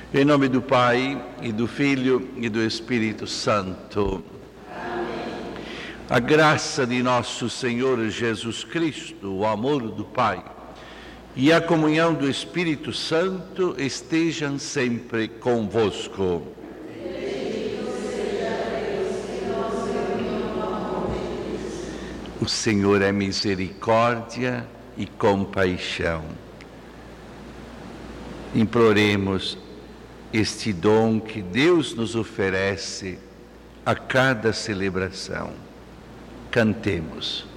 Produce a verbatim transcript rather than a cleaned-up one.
Em nome do Pai, e do Filho, e do Espírito Santo. Amém. A graça de nosso Senhor Jesus Cristo, o amor do Pai e a comunhão do Espírito Santo estejam sempre convosco. O Senhor é misericórdia e compaixão. Imploremos este dom que Deus nos oferece a cada celebração. Cantemos.